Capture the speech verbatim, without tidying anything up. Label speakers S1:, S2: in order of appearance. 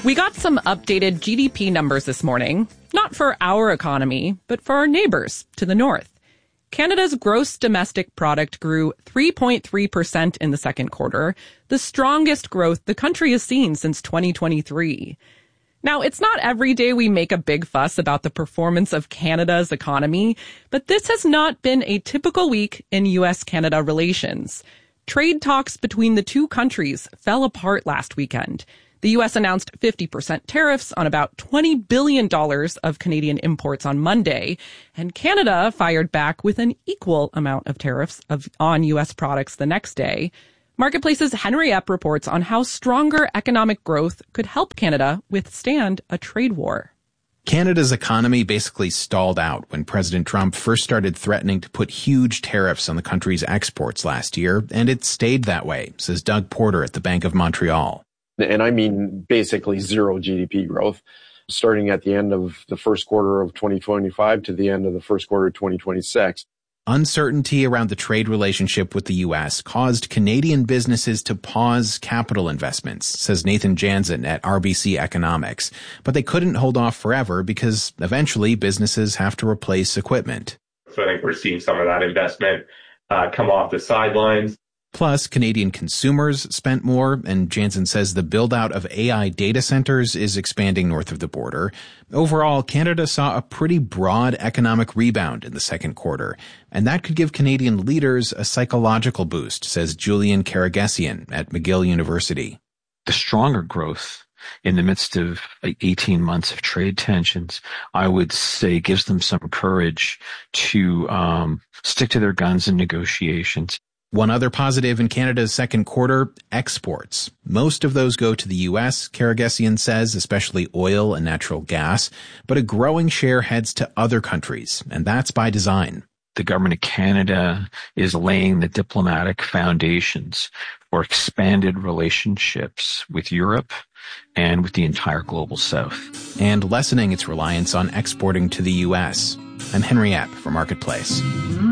S1: We got some updated G D P numbers this morning, not for our economy, but for our neighbors to the north. Canada's gross domestic product grew three point three percent in the second quarter, the strongest growth the country has seen since twenty twenty-three. Now, it's not every day we make a big fuss about the performance of Canada's economy, but this has not been a typical week in U S Canada relations. Trade talks between the two countries fell apart last weekend. The U S announced fifty percent tariffs on about twenty billion dollars of Canadian imports on Monday, and Canada fired back with an equal amount of tariffs of, on U S products the next day. Marketplace's Henry Epp reports on how stronger economic growth could help Canada withstand a trade war.
S2: Canada's economy basically stalled out when President Trump first started threatening to put huge tariffs on the country's exports last year, and it stayed that way, says Doug Porter at the Bank of Montreal.
S3: And I mean basically zero G D P growth, starting at the end of the first quarter of twenty twenty-five to the end of the first quarter of twenty twenty-six.
S2: Uncertainty around the trade relationship with the U S caused Canadian businesses to pause capital investments, says Nathan Jansen at R B C Economics. But they couldn't hold off forever because eventually businesses have to replace equipment.
S4: So I think we're seeing some of that investment uh, come off the sidelines.
S2: Plus, Canadian consumers spent more, and Jansen says the build-out of A I data centers is expanding north of the border. Overall, Canada saw a pretty broad economic rebound in the second quarter, and that could give Canadian leaders a psychological boost, says Julian Karagesian at McGill University.
S5: The stronger growth in the midst of like eighteen months of trade tensions, I would say gives them some courage to um, stick to their guns in negotiations.
S2: One other positive in Canada's second quarter, exports. Most of those go to the U S, Karagesian says, especially oil and natural gas, but a growing share heads to other countries, and that's by design.
S5: The government of Canada is laying the diplomatic foundations for expanded relationships with Europe and with the entire global south.
S2: And lessening its reliance on exporting to the U S. I'm Henry Epp for Marketplace.